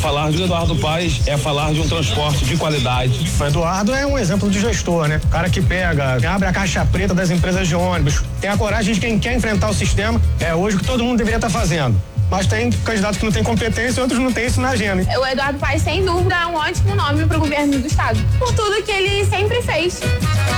falar de Eduardo Paes é falar de um transporte de qualidade. O Eduardo é um exemplo de gestor, né? O cara que pega, que abre a caixa preta das empresas de ônibus, tem a coragem de quem quer enfrentar o sistema, é hoje o que todo mundo deveria estar fazendo. Mas tem candidatos que não têm competência e outros não têm isso na agenda. O Eduardo Paes, sem dúvida, é um ótimo nome para o governo do estado, por tudo que ele sempre fez.